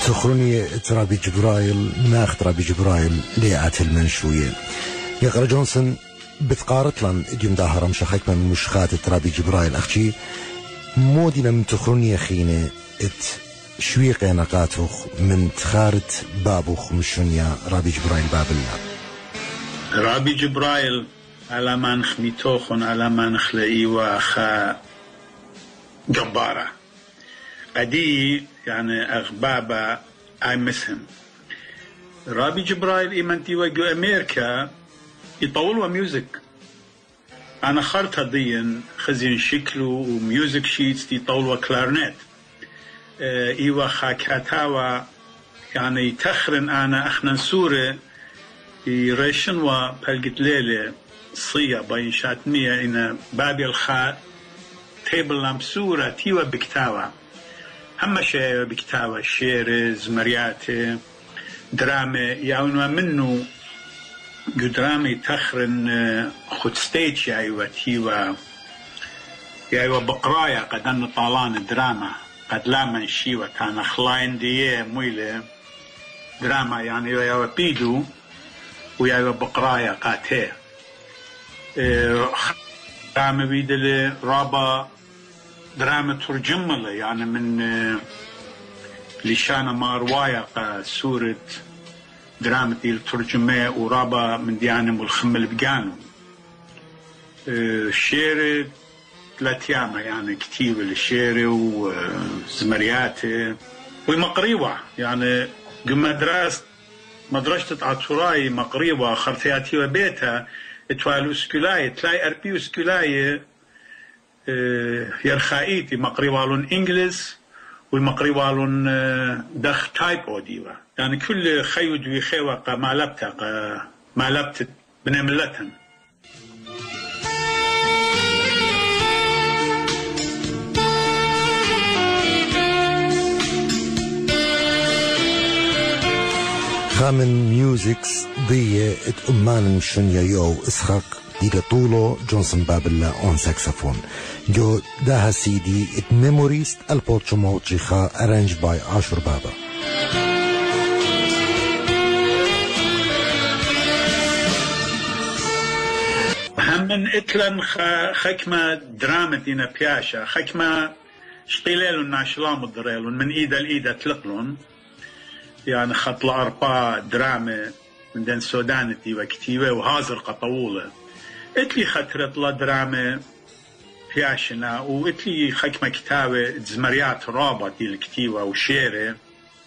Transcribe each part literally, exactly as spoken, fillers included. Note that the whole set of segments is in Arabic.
تخروني ترابي جبرايل ناخ ترابي جبرايل ليعات المنشوية يقرأ جونسون بتقارط لن اديم داهرة مشاخيك من مشخات ترابي جبرايل أختي مودي لم تخروني خينة ات شويق نقاتوخ من تخارت بابوخ مشونيا رابي جبرايل بابلنا رابي جبرايل على منخ ميتوخن على منخ لإيوة خا جبارة قدي يعني أغبابة I miss him. رابي جبرايل إيمانتي وجو أمريكا يطولوا ميوزك أنا خرط هديا خزين شكله وميوزك شيتس يطولوا كلارنت إيوة خاكاتاوا يعني تخرن أنا أخنا سورة يريشن وبلقت ليلة صية باين شاتمية إن بابي الخاء تيبل لامب سورة تيوة بكتاوا هم شيء بكتاوا شير زمريات درامة يعونوا منه جو درامة تخرن خد ستيج يعيوة تيوة يعيوة بقرايا قد أنه طالان الدراما قد لا من شيوة كان خلاين ديه مويلة دراما يعني يعيوة بيدو ويعيوة بقرايا قاتيه دراما بيدل رابا دراما ترجم له يعني من لشانة ما رواية سورة دراما دي الترجمة ورابا من ديانة والخمل بقانو شير ثلاثيامة يعني كتيبة للشير وزمريات ومقريوة يعني مدرسة مدرسة عطوراي مقريوة خرطياتي وبيتها اتوالو اسكولاي تلاي اربيو اسكولاي يرخائيتي مقريوالون انجلس والمقريوالون دخ تايب اوديوا يعني كل خيود ويخيوة ما لبتا ما لبت بنملتن خامن ميوزكس ضية ات أمان مشنيا يو اسخاق ديجا طولو جونسون بابلا اون ساكسفون جو داها سيدي ات ميموريست البوتشو موتشيخا ارانج باي عاشور بابا همن اتلن خكمة درامتنا بياشا خكمة شقيليلون ناشلام الضريلون من ايدا لايدا تلقلون يعني خط الأربعة دراما من دين سودانتي وكتيبة وهازر قطولة اتلي خطرت لا دراما بياشنا واتلي خكمة كتابة زمريات رابط دي الكتيبة وشيرة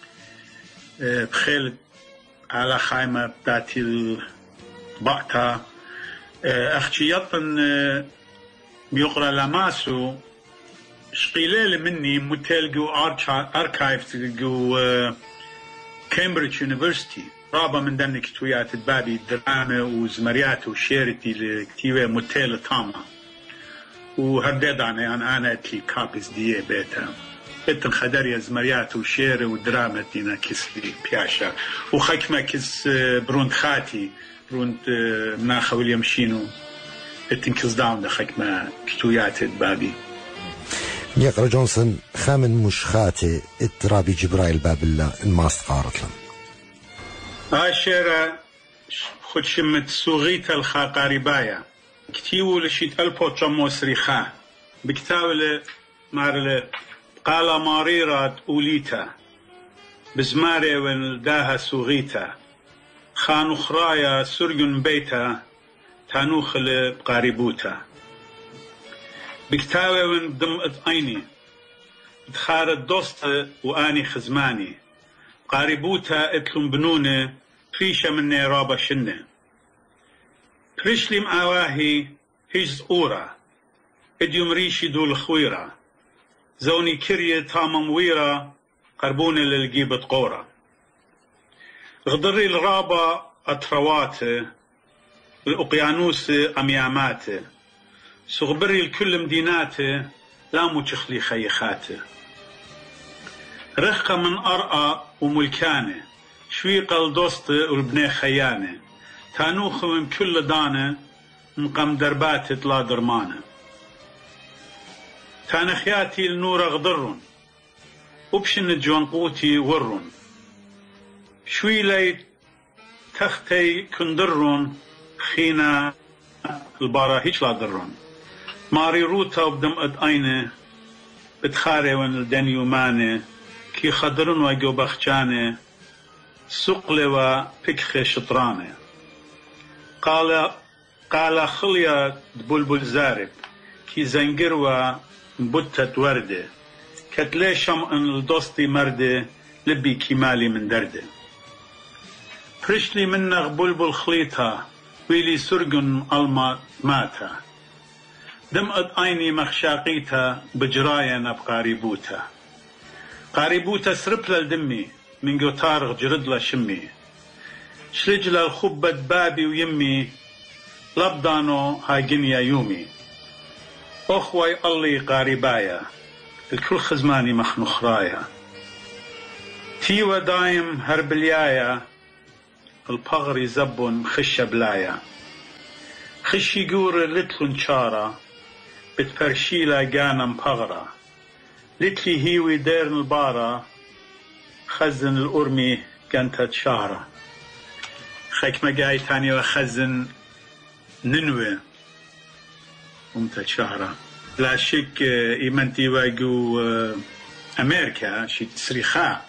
بخيل على خايمة بتاعتي البقطة أختي يطن بيقرأ لماسو شقيلة مني متلقو أركايف تلقو كامبريدج يونيفرسيتي رابا من دنك كتويات بابي دراما وزمريات وشيرتي لكتيبة متيلة تاما وهردد أنا يعني أنا اتلي كابيز دي بيتا اتن خدريا زمريات وشيرة ودراما دينا كسلي بياشا وخكمة كس بروند خاتي بروند مناخة ويليام شينو اتن كس داون دا خكمة كتويات بابي يقرأ جونسون خامن مشخاتي اترابي جبرايل بابلا الماست قارتلن آشيرا خد شمت سوغيتا الخاقاربايا كتيو لشيت البوتشا موسريخا بكتاولة مارل قال ماريرات أوليتا بزماري ولداها سوغيتا خانو خرايا سرجن بيتا تانوخل بقاربوتا بكتاوي من دمقت عيني تخارت دوست واني خزماني قاربوتا اتلم بنونة بريشة مني رابا شنة بريشلي معاواهي هيج أورا اديوم ريشي دول خويرة زوني كرية تامم ويرة قربوني للجيبة قورة غضري الرابا أتروات الأقيانوس أميامات سغبري الكل مديناته لا متخلي خيخاته رخة من أرقى وملكانه شويقة الدوست والبني خيانه تانوخ من كل دانه مقام دربات لا درمانه تانخياتي النور غضرن وبشن جوانقوتي ورن شوي لي تختي كندرون خينا البارا هيش لا درون ماري روتا وبدمقت اينه بتخاري وين الدنيو مانه كي خضرن وجو بخجانه سقلي وبكخي شطرانه قال قال خليا بلبل زارب كي زنجر ومبتت ورده كتلي شمعن الدوستي مرده لبي كمالي من درده برشلي منغ بلبل خليطها ويلي سرقن الما ماتا دمقت عيني مخشاقيتها بجرايا بقاربوتها قاربوتها سرب للدمي من قطار جرد لشمي شلج للخبة بابي ويمي لبدانو هاجنيا يومي أخوي الله قاربايا الكل خزماني مخنخرايا تيوى دايم هربليايا البغري زبون خش بلايا خشي جور لتلون شارة بتفرشيلا جانم بغرة لتلي هيوي ديرن البارة خزن الأرمي كانت شهرة خيك مجاي تاني وخزن ننوي ومتت شهرة لا شك إيمانتي واجو أمريكا شي تسريخا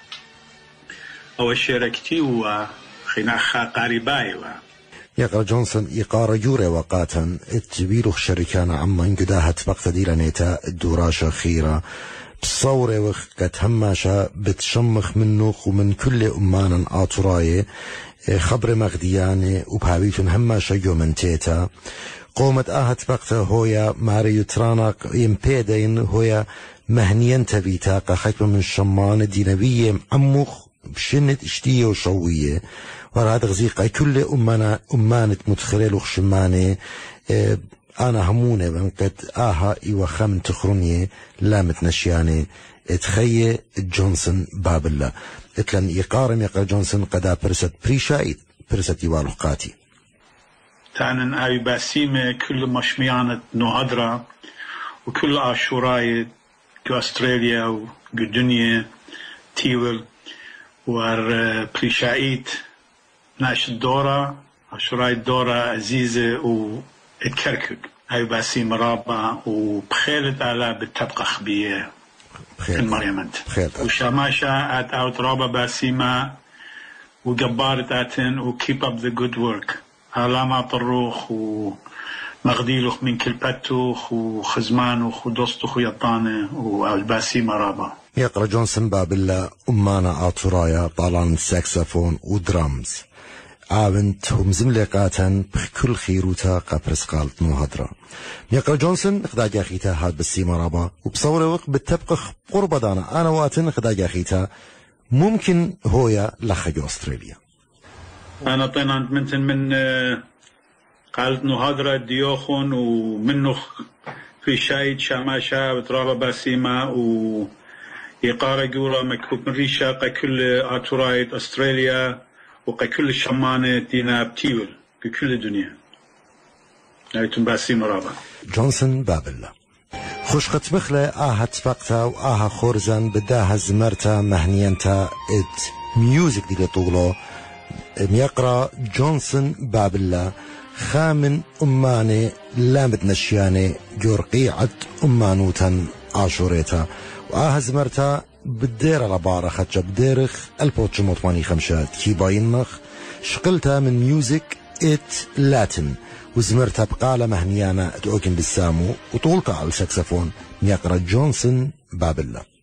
أو شركتي و خناخا قاربايوا يقرأ جونسون إقارة جوري وقاتا التبيلو شركان عما انقداهت بقت ديلانيتا الدوراشة خيرة بصورة وقت هماشا بتشمخ منوخ ومن كل أمانا آتراي خبر مغدياني وبهاويتون هماشا يومن تيتا قومت آهت بقت هويا ماريو تراناق يمبيدين هويا مهنيا تبيتا قاخيك من شمان دينوية عموخ بشنة اشتية وشوية وراد غزيقة كل أمانا أمانة متخلل وخشمانة اه أنا همونة من قد آها إيوا خامن تخرونية لامت نشيانة اتخيي جونسون بابلا اتلن يقارم يقرأ جونسون قدا برست بريشايد برست يوالو قاتي تانن آي باسيمة كل مشميانة نهدرة وكل عاشوراي كو أستراليا وكو دنيا تيول ور بريشايد ناش الدورة عاشوراي الدورة عزيزة واتكركك هاي باسيمة رابعة وبخيلت على بالتبقى خبية المريمنت وشاماشا ات اوت رابعة باسيمة وقبارت اتن وكيب اب ذا جود ورك علامة طروخ ومغديلوخ من كل باتوخ وخزمانوخ ودوستوخ ويطانه والباسيمة رابعة يقرأ جونسون بابلا أمانا آتورايا طالان ساكسفون ودرامز عاونت ومزملقاتا بكل خيروتا قابرس قالت مهدرة يقرأ جونسون خدا جاخيتا هاد بالسيمة رابا وبصورة وقت بتبقى قرب دانا أنا واتن خدا جاخيتا ممكن هويا لخجو أستراليا أنا طينانت منتن من قالت مهدرة ديوخون ومنخ في شايد شاماشا وترابا باسيمة و يقارا جورا مكتوب من ريشا قا كل آتورايت أستراليا وقا كل الشمانة دينا بتيول بكل الدنيا نايتون باسيمة رابا جونسون بابلا خوش خطبخلة آها تفقتا وآها خورزان بداها زمرتا مهنينتا ات ميوزك دي لطولو ميقرا جونسون بابلا خامن أماني لامد نشياني جورقيعة أمانوتا عاشوريتا وآها زمرتا بالدير لبارة خدشة بديرخ ألف وتسعمية وثمانية وخمسين كي باينخ شقلتها من ميوزك ات لاتن وزمرتها بقالة مهنيانا تؤكن بالسامو وطولتها على الساكسفون ميقرا جونسون بابلا